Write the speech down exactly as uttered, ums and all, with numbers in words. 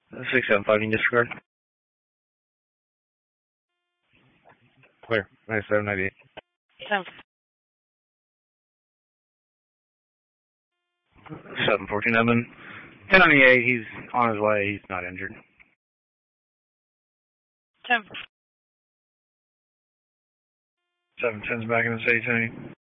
six seven five, you can disregard. Clear. ninety-seven ninety-eight. Seven. seven fourteen, Evan. ten ninety-eight, he's on his way. He's not injured. Seven. seven ten's back in the city, Tony.